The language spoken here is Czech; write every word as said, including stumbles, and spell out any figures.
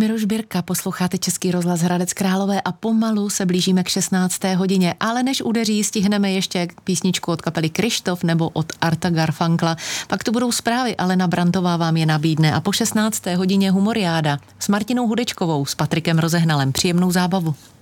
Miroš Birka, posloucháte Český rozhlas Hradec Králové a pomalu se blížíme k šestnácté hodině, ale než udeří, stihneme ještě písničku od kapely Kryštof nebo od Arta Garfunkla. Pak to budou zprávy, Alena Brantová vám je nabídne a po šestnácté hodině Humoriáda s Martinou Hudečkovou, s Patrikem Rozehnalem. Příjemnou zábavu.